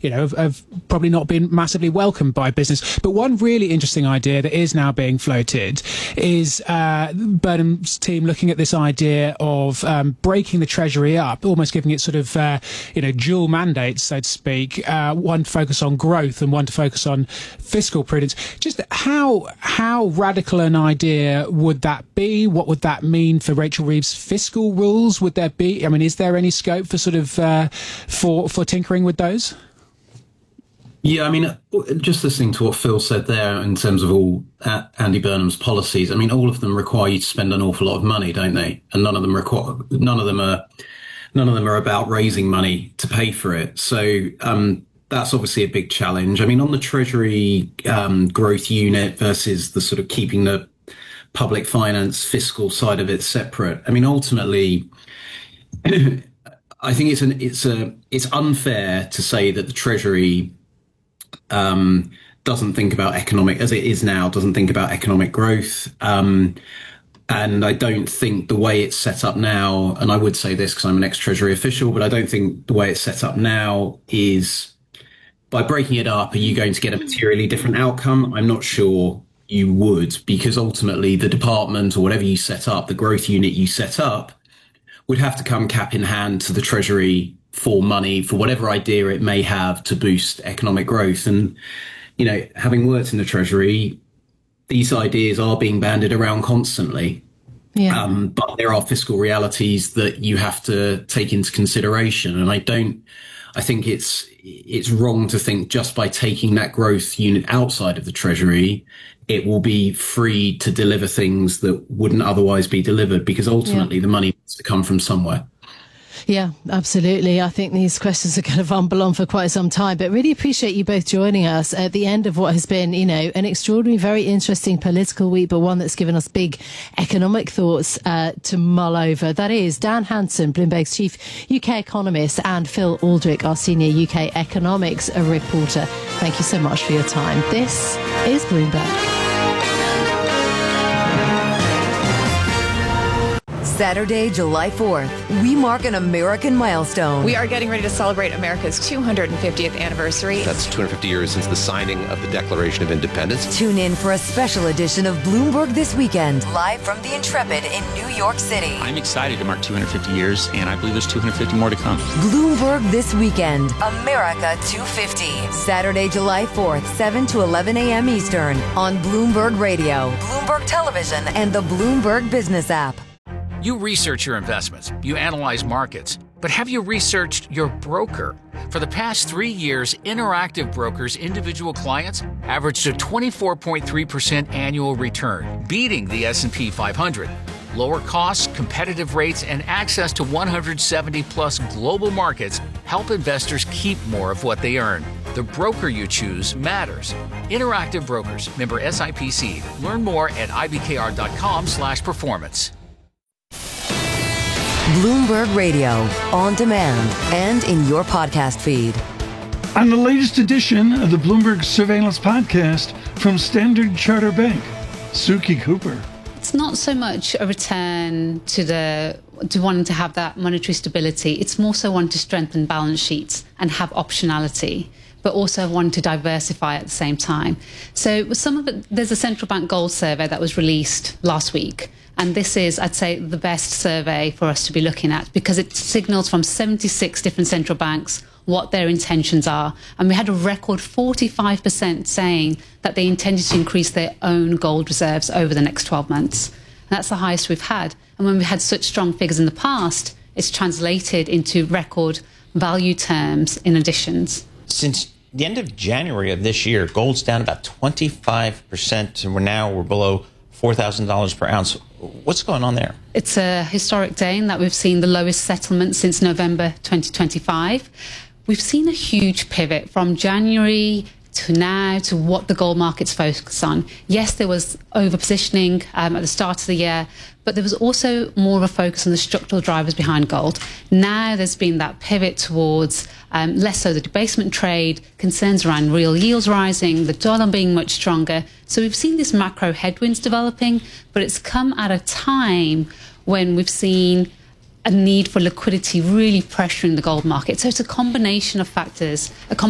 have probably not been massively welcomed by business. But one really interesting idea that is now being floated is Burnham's team looking at this idea of breaking the Treasury up, almost giving it sort of dual mandates, so to speak, one to focus on growth and one to focus on fiscal prudence. Just how radical an idea would that be? What would that mean for Rachel Reeves' fiscal rules? Would there be? I mean, is there any scope for sort of for tinkering with those? Yeah, I mean, just listening to what Phil said there in terms of all Andy Burnham's policies, I mean, all of them require you to spend an awful lot of money, don't they? And none of them are about raising money to pay for it. So that's obviously a big challenge. I mean, on the Treasury growth unit versus the sort of keeping the public finance fiscal side of it separate. I mean, ultimately, I think it's unfair to say that the Treasury doesn't think about economic, as it is now, doesn't think about economic growth. And I don't think the way it's set up now, and I would say this because I'm an ex-Treasury official, but I don't think the way it's set up now is, by breaking it up, are you going to get a materially different outcome? I'm not sure you would, because ultimately the department or whatever you set up, the growth unit you set up, would have to come cap in hand to the Treasury for money, for whatever idea it may have to boost economic growth. And, having worked in the Treasury, these ideas are being bandied around constantly. Yeah. But there are fiscal realities that you have to take into consideration. And I think it's wrong to think just by taking that growth unit outside of the Treasury, it will be free to deliver things that wouldn't otherwise be delivered, because ultimately the money needs to come from somewhere. Yeah, absolutely. I think these questions are going to rumble on for quite some time, but really appreciate you both joining us at the end of what has been, an extraordinary, very interesting political week, but one that's given us big economic thoughts to mull over. That is Dan Hanson, Bloomberg's chief UK economist, and Phil Aldrick, our senior UK economics reporter. Thank you so much for your time. This is Bloomberg. Saturday, July 4th, we mark an American milestone. We are getting ready to celebrate America's 250th anniversary. That's 250 years since the signing of the Declaration of Independence. Tune in for a special edition of Bloomberg This Weekend, live from the Intrepid in New York City. I'm excited to mark 250 years, and I believe there's 250 more to come. Bloomberg This Weekend, America 250. Saturday, July 4th, 7 to 11 a.m. Eastern, on Bloomberg Radio, Bloomberg Television, and the Bloomberg Business app. You research your investments, you analyze markets, but have you researched your broker? For the past 3 years, Interactive Brokers' individual clients averaged a 24.3% annual return, beating the S&P 500. Lower costs, competitive rates, and access to 170-plus global markets help investors keep more of what they earn. The broker you choose matters. Interactive Brokers, member SIPC. Learn more at ibkr.com/performance. Bloomberg Radio, on demand and in your podcast feed. On the latest edition of the Bloomberg Surveillance Podcast from Standard Chartered Bank, Suki Cooper. It's not so much a return to wanting to have that monetary stability. It's more so wanting to strengthen balance sheets and have optionality, but also wanting to diversify at the same time. So some of it, there's a central bank gold survey that was released last week. And this is, I'd say, the best survey for us to be looking at, because it signals from 76 different central banks what their intentions are. And we had a record 45% saying that they intended to increase their own gold reserves over the next 12 months. And that's the highest we've had. And when we had such strong figures in the past, it's translated into record value terms in additions. Since the end of January of this year, gold's down about 25%, and we're below $4,000 per ounce. What's going on there? It's a historic day in that we've seen the lowest settlement since November 2025. We've seen a huge pivot from January to now to what the gold market's focused on. Yes, there was overpositioning at the start of the year, but there was also more of a focus on the structural drivers behind gold. Now there's been that pivot towards less so the debasement trade, concerns around real yields rising, the dollar being much stronger. So we've seen these macro headwinds developing, but it's come at a time when we've seen a need for liquidity really pressuring the gold market. So it's a combination of factors,